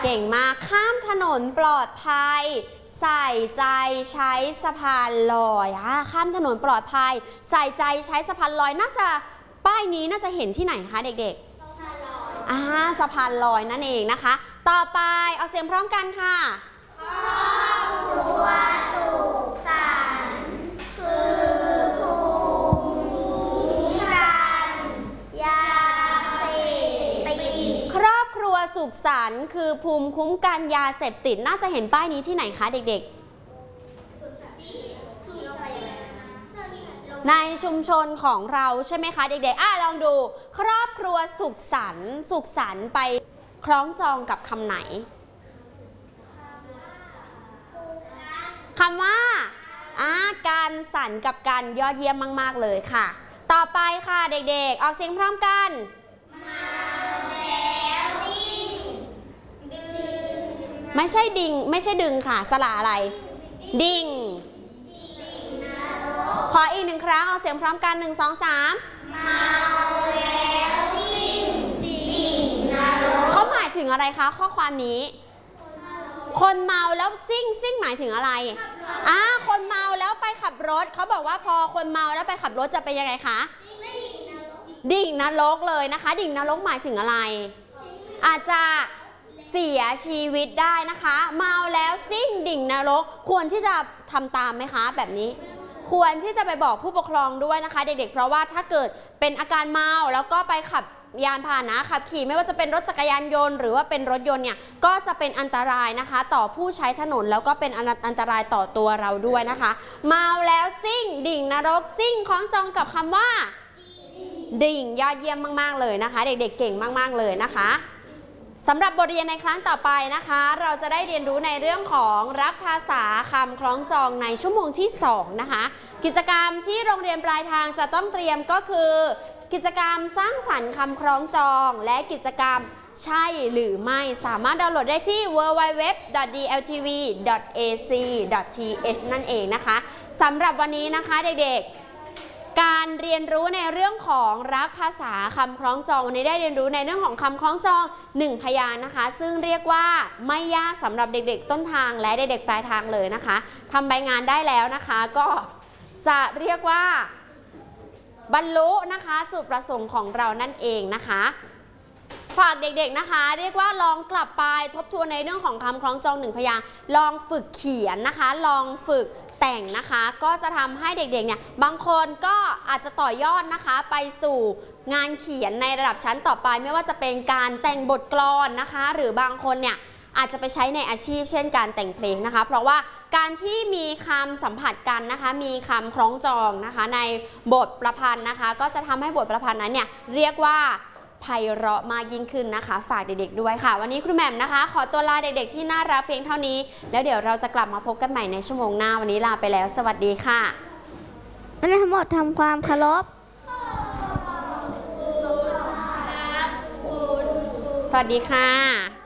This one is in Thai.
เก่งมากข้ามถนนปลอดภัยใส่ใจใช้สะพานลอยข้ามถนนปลอดภัยใส่ใจใช้สะพานลอยน่าจะป้ายนี้น่าจะเห็นที่ไหนคะเด็กๆสะพานลอยนั่นเองนะคะต่อไปเอาเสียงพร้อมกันค่ะครอบครัวสุขสันต์คือภูมิกันยาเสพติดครอบครัวสุขสันต์คือภูมิคุ้มกันยาเสพติดน่าจะเห็นป้ายนี้ที่ไหนคะเด็กๆในชุมชนของเราใช่ไหมคะเด็กๆลองดูครอบครัวสุขสันต์สุขสันต์ไปคล้องจองกับคำไหนคำว่าการสรรกับการยอดเยี่ยมมากๆเลยค่ะต่อไปค่ะเด็กๆออกเสียงพร้อมกันไม่ใช่ดิ่งไม่ใช่ดึงค่ะสระอะไรดิ่งขออีกหนึ่งครั้งเอาเสียงพร้อมกัน1 2 3เมาแล้วดิ่งนรกเขาหมายถึงอะไรคะข้อความนี้คนเมาแล้วซิ่งหมายถึงอะไรคนเมาแล้วไปขับรถเขาบอกว่าพอคนเมาแล้วไปขับรถจะเป็นยังไงคะดิ่งนรกเลยนะคะดิ่งนรกหมายถึงอะไรอาจจะเสียชีวิตได้นะคะเมาแล้วซิ่งดิ่งนรกควรที่จะทำตามไหมคะแบบนี้ควรที่จะไปบอกผู้ปกครองด้วยนะคะเด็กๆเพราะว่าถ้าเกิดเป็นอาการเมาแล้วก็ไปขับยานพาหนะขับขี่ไม่ว่าจะเป็นรถจักรยานยนต์หรือว่าเป็นรถยนต์เนี่ยก็จะเป็นอันตรายนะคะต่อผู้ใช้ถนนแล้วก็เป็นอันตรายต่อตัวเราด้วยนะคะเมาแล้วซิ่งดิ่งนรกซิ่งคล้องจองกับคำว่าดิ่งยอดเยี่ยมมากๆเลยนะคะเด็กๆเก่งมากๆเลยนะคะสำหรับบทเรียนในครั้งต่อไปนะคะเราจะได้เรียนรู้ในเรื่องของรับภาษาคำคล้องจองในชั่วโมงที่2นะคะกิจกรรมที่โรงเรียนปลายทางจะต้องเตรียมก็คือกิจกรรมสร้างสรรค์คำคล้องจองและกิจกรรมใช่หรือไม่สามารถดาวน์โหลดได้ที่ www.dltv.ac.th นั่นเองนะคะสำหรับวันนี้นะคะเด็กๆการเรียนรู้ในเรื่องของรักภาษาคำคล้องจองวันนี้ได้เรียนรู้ในเรื่องของคำคล้องจอง1พยางค์นะคะซึ่งเรียกว่าไม่ยากสำหรับเด็กๆต้นทางและเด็กๆปลายทางเลยนะคะทำใบงานได้แล้วนะคะก็จะเรียกว่าบรรลุนะคะจุดประสงค์ของเรานั่นเองนะคะฝากเด็กๆนะคะเรียกว่าลองกลับไปทบทวนในเรื่องของคำคล้องจอง1พยางค์ลองฝึกเขียนนะคะลองฝึกแต่งนะคะก็จะทำให้เด็กๆเนี่ยบางคนก็อาจจะต่อยอดนะคะไปสู่งานเขียนในระดับชั้นต่อไปไม่ว่าจะเป็นการแต่งบทกลอนนะคะหรือบางคนเนี่ยอาจจะไปใช้ในอาชีพเช่นการแต่งเพลงนะคะเพราะว่าการที่มีคำสัมผัสกันนะคะมีคำคล้องจองนะคะในบทประพันธ์นะคะก็จะทำให้บทประพันธ์นั้นเนี่ยเรียกว่าไพเราะมากยิ่งขึ้นนะคะฝากเด็กๆด้วยค่ะวันนี้ครูแหม่มนะคะขอตัวลาเด็กๆที่น่ารักเพียงเท่านี้แล้วเดี๋ยวเราจะกลับมาพบกันใหม่ในชั่วโมงหน้าวันนี้ลาไปแล้วสวัสดีค่ะทั้งหมดทำความเคารพสวัสดีค่ะ